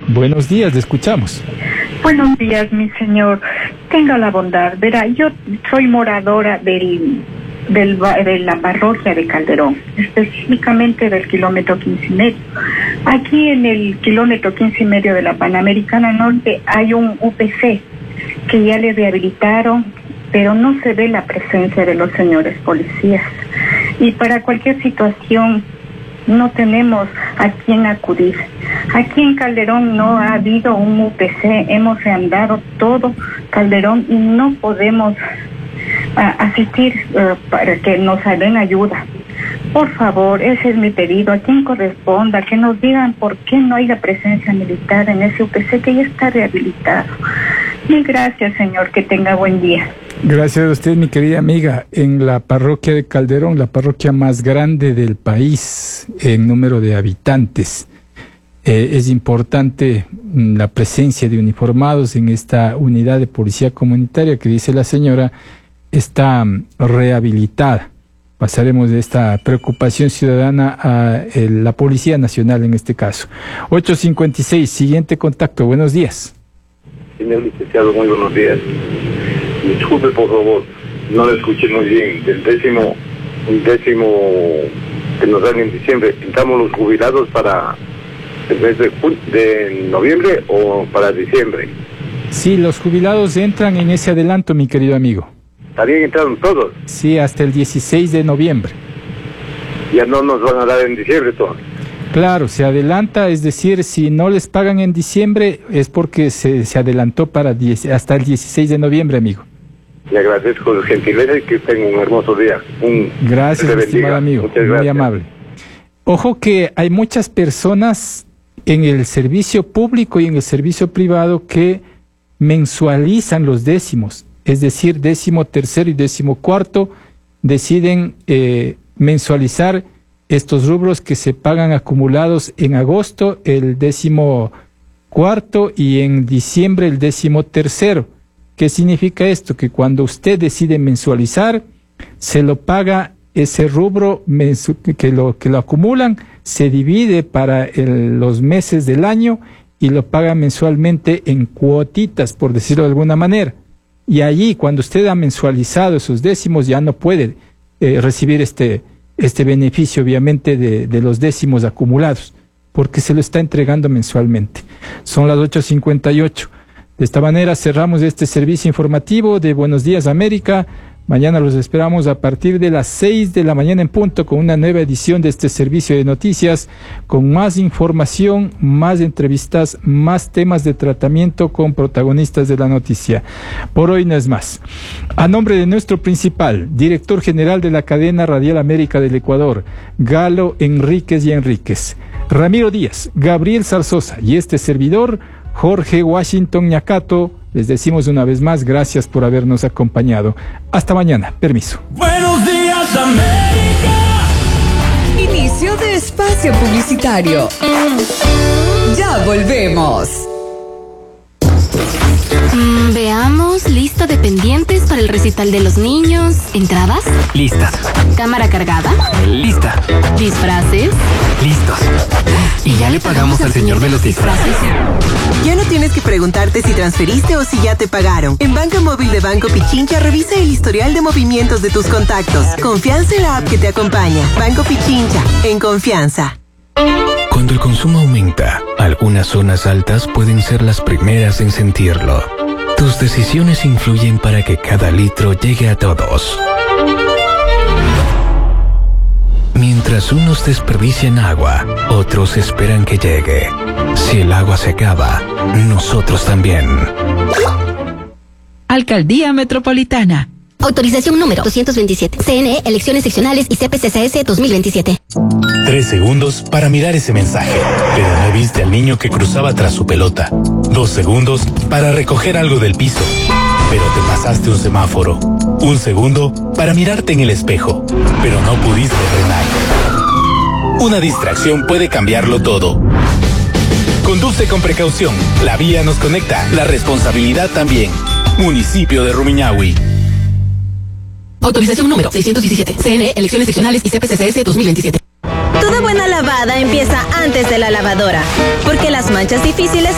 Buenos días, le escuchamos. Buenos días, mi señor. Tenga la bondad. Verá, yo soy moradora de la parroquia de Calderón, específicamente del kilómetro 15,5. Aquí en el kilómetro 15,5 de la Panamericana Norte hay un UPC que ya le rehabilitaron, pero no se ve la presencia de los señores policías. Y para cualquier situación no tenemos a quién acudir. Aquí en Calderón no ha habido un UPC, hemos reandado todo Calderón y no podemos asistir para que nos den ayuda. Por favor, ese es mi pedido. A quien corresponda, que nos digan por qué no hay la presencia militar en ese UPC que ya está rehabilitado. Mil gracias, señor, que tenga buen día. Gracias a usted, mi querida amiga. En la parroquia de Calderón, la parroquia más grande del país en número de habitantes, es importante la presencia de uniformados en esta unidad de policía comunitaria que, dice la señora, está rehabilitada. Pasaremos de esta preocupación ciudadana a la Policía Nacional en este caso. 8:56, siguiente contacto. Buenos días. Señor licenciado, muy buenos días. Disculpe, por favor, no lo escuché muy bien. Un décimo que nos dan en diciembre, ¿pintamos los jubilados para el mes de noviembre o para diciembre? Sí, los jubilados entran en ese adelanto, mi querido amigo. ¿También entraron todos? Sí, hasta el 16 de noviembre. Ya no nos van a dar en diciembre todos. Claro, se adelanta, es decir, si no les pagan en diciembre es porque se adelantó hasta el 16 de noviembre, amigo. Le agradezco su gentileza y que tenga un hermoso día. Gracias, estimado amigo. Muchas gracias. Muy amable. Ojo que hay muchas personas en el servicio público y en el servicio privado que mensualizan los décimos, es decir, 13º y 14º, deciden mensualizar estos rubros que se pagan acumulados en agosto, el 14º, y en diciembre el 13º. ¿Qué significa esto? Que cuando usted decide mensualizar, se lo paga ese rubro que lo acumulan, se divide para los meses del año y lo paga mensualmente en cuotitas, por decirlo de alguna manera. Y allí, cuando usted ha mensualizado esos décimos, ya no puede recibir este beneficio, obviamente, de los décimos acumulados, porque se lo está entregando mensualmente. Son las 8:58. De esta manera cerramos este servicio informativo de Buenos Días América. Mañana los esperamos a partir de las 6 de la mañana en punto con una nueva edición de este servicio de noticias, con más información, más entrevistas, más temas de tratamiento con protagonistas de la noticia. Por hoy no es más. A nombre de nuestro principal, director general de la cadena Radial América del Ecuador, Galo Enríquez y Enríquez, Ramiro Díaz, Gabriel Zarzosa y este servidor, Jorge Washington Ñacato, les decimos una vez más gracias por habernos acompañado. Hasta mañana. Permiso. Buenos días, América. Inicio de espacio publicitario. Ya volvemos. Veamos, lista de pendientes para el recital de los niños. ¿Entradas? Listas. ¿Cámara cargada? Lista. ¿Disfraces? Listos. Y ya le pagamos al señor de los disfraces. Ya no tienes que preguntarte si transferiste o si ya te pagaron. En Banca Móvil de Banco Pichincha revisa el historial de movimientos de tus contactos. Confianza en la app que te acompaña. Banco Pichincha, en confianza. Cuando el consumo aumenta, algunas zonas altas pueden ser las primeras en sentirlo. Tus decisiones influyen para que cada litro llegue a todos. Mientras unos desperdician agua, otros esperan que llegue. Si el agua se acaba, nosotros también. Alcaldía Metropolitana. Autorización número 227. CNE, elecciones seccionales y CPCCS 2027. 3 segundos para mirar ese mensaje, pero no viste al niño que cruzaba tras su pelota. 2 segundos para recoger algo del piso, pero te pasaste un semáforo. 1 segundo para mirarte en el espejo, pero no pudiste frenar. Una distracción puede cambiarlo todo. Conduce con precaución. La vía nos conecta, la responsabilidad también. Municipio de Rumiñahui. Autorización número 617. CNE, elecciones seccionales y CPCCS 2027. Toda buena lavada empieza antes de la lavadora, porque las manchas difíciles